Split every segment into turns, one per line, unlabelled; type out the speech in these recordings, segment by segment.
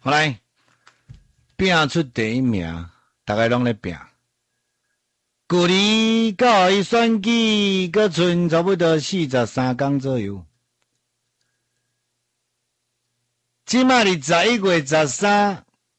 后来拼出第一名，大家拢咧拼。距离到伊选举，阁剩差不多43天左右。即卖是11月13，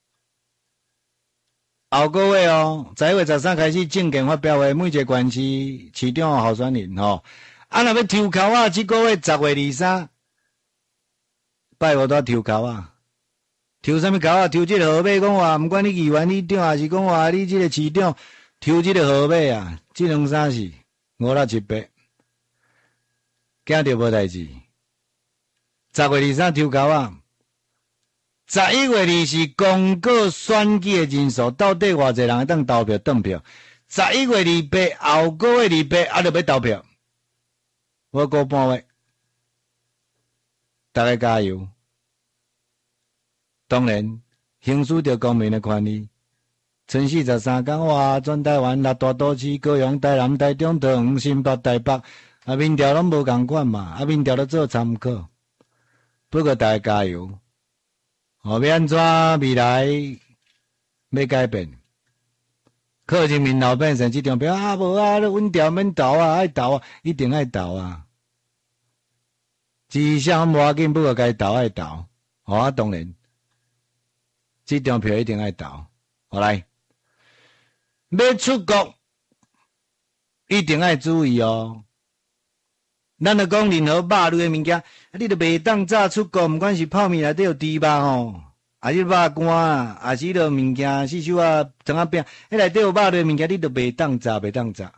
后个月哦，11月13开始证件发表的，每一个县市市长候选人吼。啊，若要抽考啊，即个月10月23，拜五都抽考啊。抽啥物考啊？抽即个号码，讲话毋管你议员、里长，还是讲话你即个市长，抽即个号码啊，即两三事5、6、7、8，惊着无代志。10月23抽考啊。11月20公告选举的人数，到底偌济人会当投票转票？11月28后个月28就要投票，我过半月，大家加油！当然，行使着公民的权利。剩43天，哇！全台湾6大都市，高雄、台南、台中、桃园、新北、台北，民调拢无共款嘛，民调都做参考。不过大家加油！要安怎未来要改变？靠人民老百姓这张票啊，无啊，稳调免投啊，爱投啊，一定爱投啊。志向无要紧，不过该投爱投。啊，当然，这张票一定爱投。好来，要出国一定爱注意哦。咱著讲任何肉类的物件，你著袂当早出国，毋管是泡面内底有猪肉吼，还是肉干啊，还是落物件四手啊、肠仔饼，迄内底有肉类的物件，你著袂当炸，袂当炸。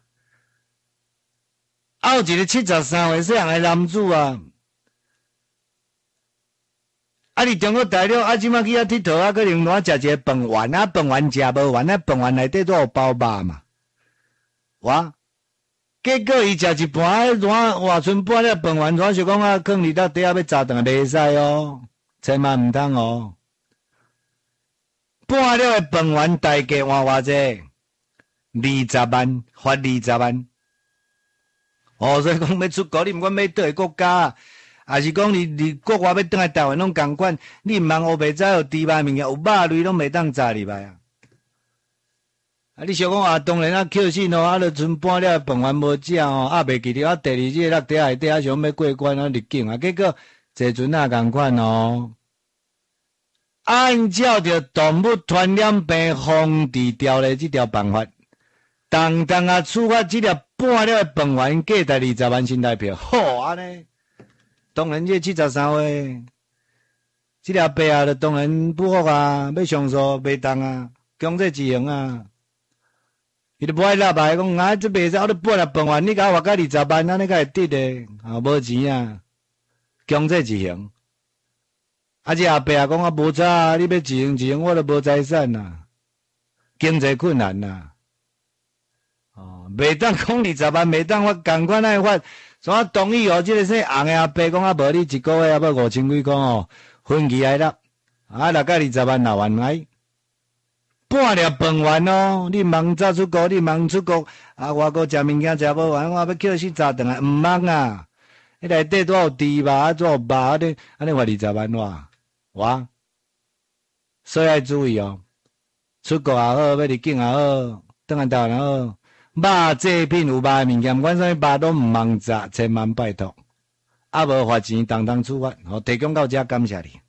还有一个73岁细汉的男子啊，你中国大陆即摆去遐佚佗可能单食一个饭圆啊，饭圆食无完啊，饭圆内底都有包肉嘛，哇！结果伊食一盘，换剩半粒饭圆，就讲啊，放伫底下要炸断袂使哦，千万毋通哦。半粒的饭圆大价换偌济？20万，罚20万。哦，所以讲要出国，你毋管要倒个国家，还是讲你国外要倒来台湾拢共款，你毋通乌白早有猪肉物件，有肉类拢袂当炸入来啊。你想讲啊，当然啊，扣信哦，就剩半粒饭圆无食哦，袂记得第二这个落地下底想要过关入境啊，结果坐船也共款哦。按照着动物传染病防治条例这条办法，当啊处罚这粒半粒饭圆价值20万新台币，好安尼。当然这73岁，这粒伯啊，就当然不服啊，要上诉袂当啊，强制执行啊。伊就无爱拉牌讲啊，这袂使，我都半粒饭圆，你甲我加20万，安尼才会得的，无钱啊，强制执行。这阿伯啊讲啊，无差，你要执行，我都无财产啊，经济困难啊。袂当讲20万，袂当我共款爱法，所以同意哦，这个说红的阿伯讲啊，无你一个月要5000几块哦，分期来啦，来甲20万6万来。半粒饭圆哦，你忙早出国，你忙出国外国食物件食无完，我要叫死炸断啊，毋忙啊！迄内底都有猪肉，都有肉，安尼罚20万哇！所以要注意哦，出国也好，要入境也好，转来台湾也好，肉制品有肉的物件，毋管啥物肉都毋忙炸，千万拜托，无罚钱，当处罚。提供到这，感谢你。